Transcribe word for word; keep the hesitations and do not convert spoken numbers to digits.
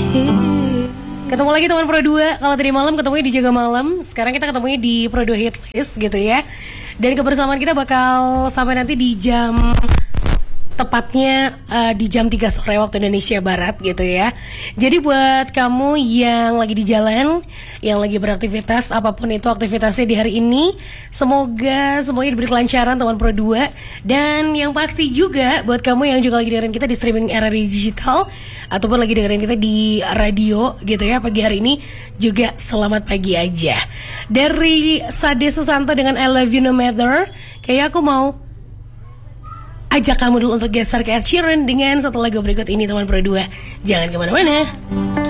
Ketemu lagi teman Pro dua. Kalau tadi malam ketemunya di Jaga Malam, sekarang kita ketemunya di Pro dua Hitlist gitu ya. Dan kebersamaan kita bakal sampai nanti di jam tepatnya uh, di jam tiga sore waktu Indonesia Barat gitu ya. Jadi buat kamu yang lagi di jalan, yang lagi beraktivitas, apapun itu aktivitasnya di hari ini, semoga semuanya diberi kelancaran teman Pro dua. Dan yang pasti juga buat kamu yang juga lagi dengerin kita di streaming era digital ataupun lagi dengerin kita di radio gitu ya pagi hari ini, juga selamat pagi aja. Dari Sade Susanto dengan I Love You No Matter, kayak aku mau ajak kamu dulu untuk geser ke Ed Sheeran dengan satu lagu berikut ini teman Pro dua. Jangan kemana-mana.